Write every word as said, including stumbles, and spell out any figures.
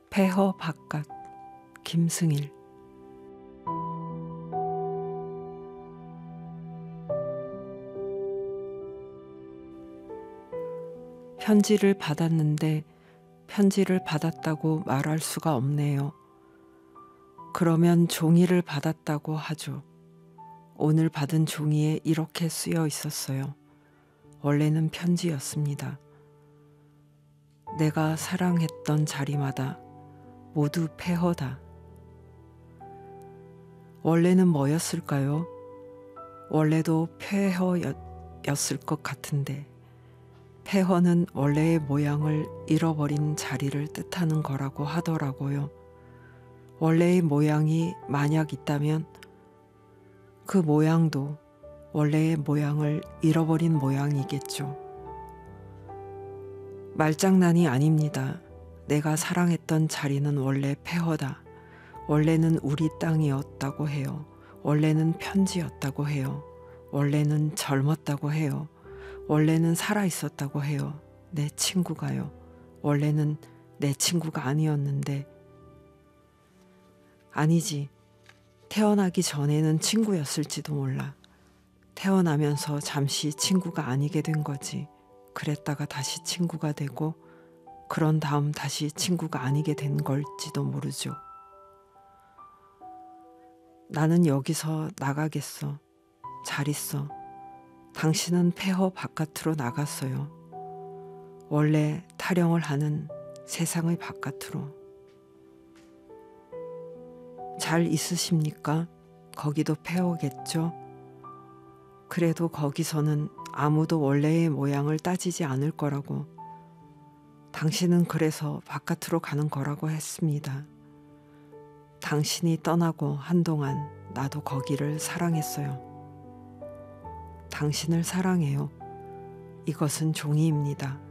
폐허 바깥 김승일. 편지를 받았는데 편지를 받았다고 말할 수가 없네요. 그러면 종이를 받았다고 하죠. 오늘 받은 종이에 이렇게 쓰여 있었어요. 원래는 편지였습니다. 내가 사랑했던 자리마다 모두 폐허다. 원래는 뭐였을까요? 원래도 폐허였을 것 같은데 폐허는 원래의 모양을 잃어버린 자리를 뜻하는 거라고 하더라고요. 원래의 모양이 만약 있다면 그 모양도 원래의 모양을 잃어버린 모양이겠죠. 말장난이 아닙니다. 내가 사랑했던 자리는 원래 폐허다. 원래는 우리 땅이었다고 해요. 원래는 편지였다고 해요. 원래는 젊었다고 해요. 원래는 살아있었다고 해요. 내 친구가요. 원래는 내 친구가 아니었는데. 아니지. 태어나기 전에는 친구였을지도 몰라. 태어나면서 잠시 친구가 아니게 된 거지. 그랬다가 다시 친구가 되고 그런 다음 다시 친구가 아니게 된 걸지도 모르죠. 나는 여기서 나가겠어. 잘 있어. 당신은 폐허 바깥으로 나갔어요. 원래 타령을 하는 세상의 바깥으로. 잘 있으십니까? 거기도 폐허겠죠? 그래도 거기서는 아무도 원래의 모양을 따지지 않을 거라고. 당신은 그래서 바깥으로 가는 거라고 했습니다. 당신이 떠나고 한동안 나도 거기를 사랑했어요. 당신을 사랑해요. 이것은 종이입니다.